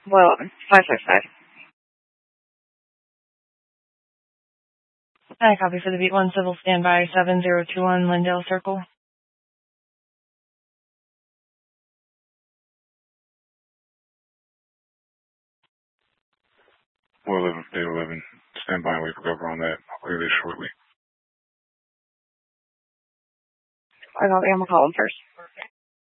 Well, 555. Hi, copy for the Beat 1 Civil Standby 7021 Lindale Circle. Well, 11, State 11. Stand by and wait for cover on that. I'll clear this shortly. I copy. I'm going to call him first.